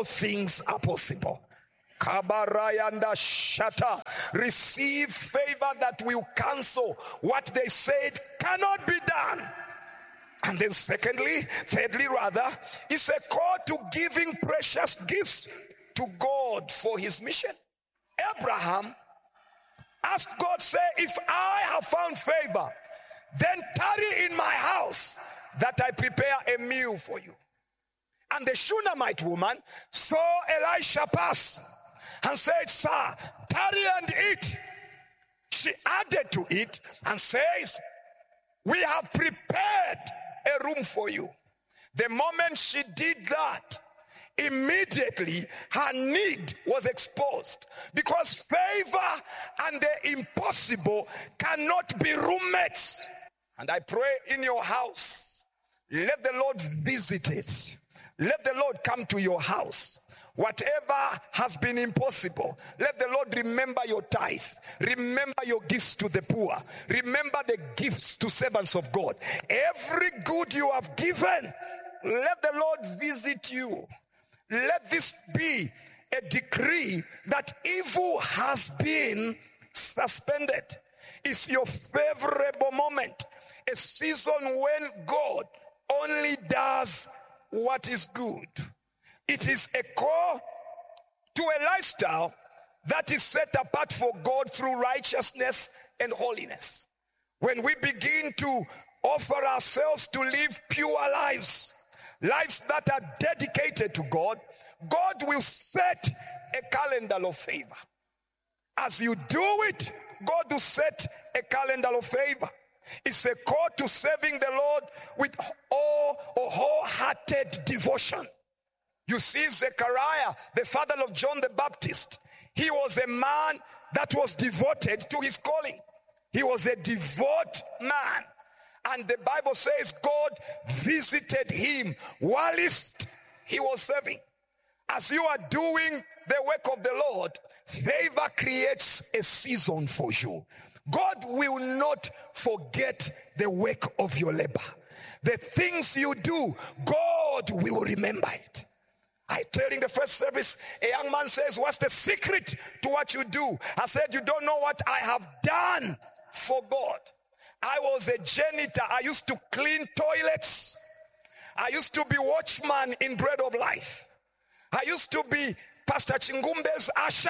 things are possible. Kabarayanda shata. Receive favor that will cancel what they said cannot be done. And then thirdly rather, it's a call to giving precious gifts to God for his mission. Abraham asked God, say, if I have found favor, then tarry in my house that I prepare a meal for you. And the Shunammite woman saw Elisha pass and said, sir, tarry and eat. She added to it and says, we have prepared a room for you. The moment she did that, immediately her need was exposed, because favor and the impossible cannot be roommates. And I pray in your house, let the Lord visit it. Let the Lord come to your house. Whatever has been impossible, let the Lord remember your tithe. Remember your gifts to the poor. Remember the gifts to servants of God. Every good you have given, let the Lord visit you. Let this be a decree that evil has been suspended. It's your favorable moment. A season when God only does what is good. It is a call to a lifestyle that is set apart for God through righteousness and holiness. When we begin to offer ourselves to live pure lives that are dedicated to God, God will set a calendar of favor. As you do it, God will set a calendar of favor. It's a call to serving the Lord with wholehearted devotion. You see, Zechariah, the father of John the Baptist, he was a man that was devoted to his calling. He was a devout man. And the Bible says God visited him whilst he was serving. As you are doing the work of the Lord, favor creates a season for you. God will not forget the work of your labor. The things you do, God will remember it. I tell in the first service, a young man says, what's the secret to what you do? I said, you don't know what I have done for God. I was a janitor. I used to clean toilets. I used to be watchman in Bread of Life. I used to be Pastor Chingumbe's usher.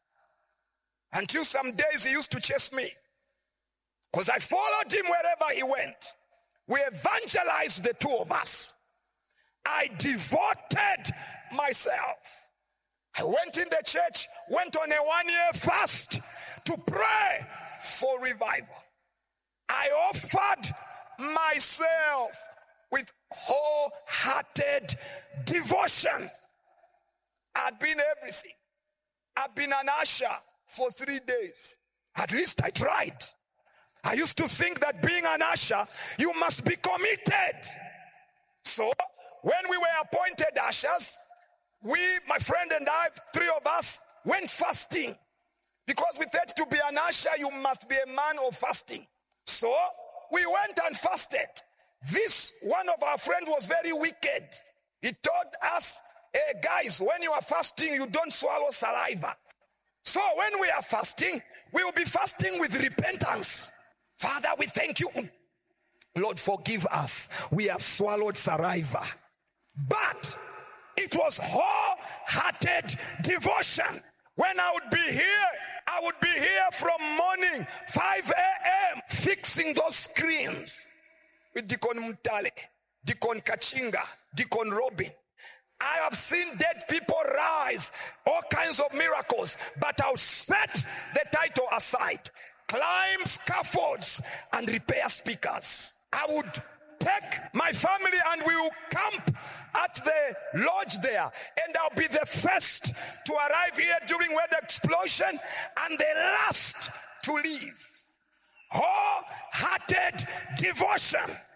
Until some days he used to chase me, because I followed him wherever he went. We evangelized, the two of us. I devoted myself. I went in the church, went on a 1-year fast to pray for revival. I offered myself with wholehearted devotion. I'd been everything. I've been an usher for 3 days. At least I tried. I used to think that being an usher, you must be committed. So when we were appointed ushers, we, my friend and I, 3 of us, went fasting. Because we thought to be an usher, you must be a man of fasting. So we went and fasted. This one of our friends was very wicked. He told us, hey guys, when you are fasting, you don't swallow saliva. So when we are fasting, we will be fasting with repentance. Father, we thank you. Lord, forgive us. We have swallowed saliva. But it was wholehearted devotion. When I would be here from morning, 5 a.m., fixing those screens with Deacon Mutale, Deacon Kachinga, Deacon Robin. I have seen dead people rise, all kinds of miracles, but I'll set the title aside. Climb scaffolds and repair speakers. I would take my family and we will camp at the lodge there, and I'll be the first to arrive here during weather explosion and the last to leave. Wholehearted devotion.